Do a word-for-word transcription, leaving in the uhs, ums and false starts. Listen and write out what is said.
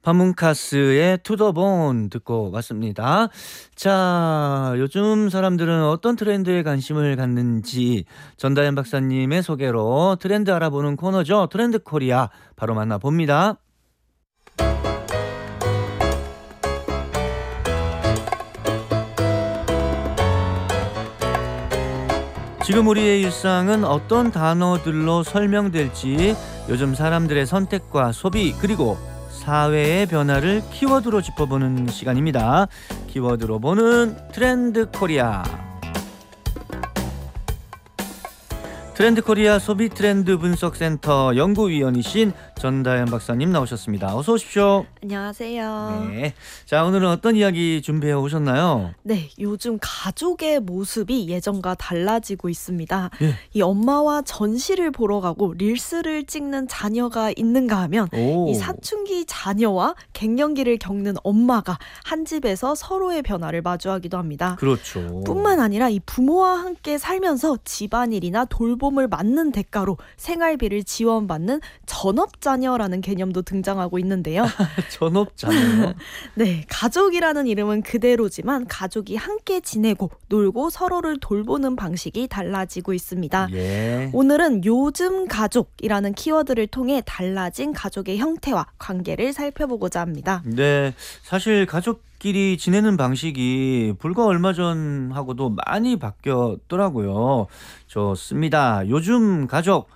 파문카스의 투더본 듣고 왔습니다. 자, 요즘 사람들은 어떤 트렌드에 관심을 갖는지 전다현 박사님의 소개로 트렌드 알아보는 코너죠. 트렌드 코리아 바로 만나봅니다. 지금 우리의 일상은 어떤 단어들로 설명될지 요즘 사람들의 선택과 소비 그리고 사회의 변화를 키워드로 짚어보는 시간입니다. 키워드로 보는 트렌드 코리아. 트렌드 코리아 소비 트렌드 분석센터 연구위원이신 전다현 박사님 나오셨습니다. 어서 오십시오. 안녕하세요. 네. 자, 오늘은 어떤 이야기 준비해 오셨나요? 네, 요즘 가족의 모습이 예전과 달라지고 있습니다. 예. 이 엄마와 전시를 보러 가고 릴스를 찍는 자녀가 있는가 하면 오. 이 사춘기 자녀와 갱년기를 겪는 엄마가 한 집에서 서로의 변화를 마주하기도 합니다. 그렇죠. 뿐만 아니라 이 부모와 함께 살면서 집안일이나 돌봄을 맡는 대가로 생활비를 지원받는 전업자녀라는 개념도 등장하고 있는데요. 전업자녀요? 네, 가족이라는 이름은 그대로지만 가족이 함께 지내고 놀고 서로를 돌보는 방식이 달라지고 있습니다. 예. 오늘은 요즘 가족이라는 키워드를 통해 달라진 가족의 형태와 관계를 살펴보고자 합니다. 네, 사실 가족끼리 지내는 방식이 불과 얼마 전하고도 많이 바뀌었더라고요. 좋습니다. 요즘 가족